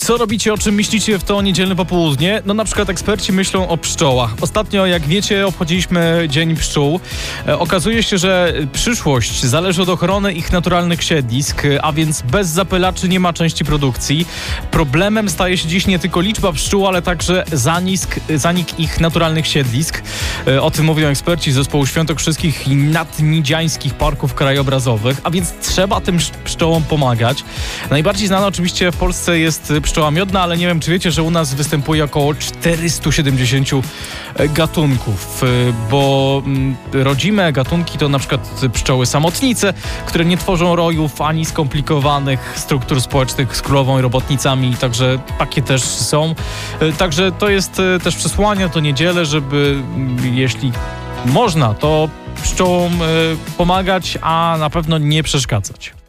Co robicie, o czym myślicie w to niedzielne popołudnie? No na przykład eksperci myślą o pszczołach. Ostatnio, jak wiecie, obchodziliśmy Dzień Pszczół. Okazuje się, że przyszłość zależy od ochrony ich naturalnych siedlisk, a więc bez zapylaczy nie ma części produkcji. Problemem staje się dziś nie tylko liczba pszczół, ale także zanik ich naturalnych siedlisk. O tym mówią eksperci z zespołu świętokrzyskich i nadnidziańskich parków krajobrazowych, a więc trzeba tym pszczołom pomagać. Najbardziej znana oczywiście w Polsce jest pszczoła miodna, ale nie wiem, czy wiecie, że u nas występuje około 470 gatunków, bo rodzime gatunki to na przykład pszczoły samotnice, które nie tworzą rojów ani skomplikowanych struktur społecznych z królową i robotnicami, także takie też są. Także to jest też przesłanie, to niedzielę, żeby jeśli można, to pszczołom pomagać, a na pewno nie przeszkadzać.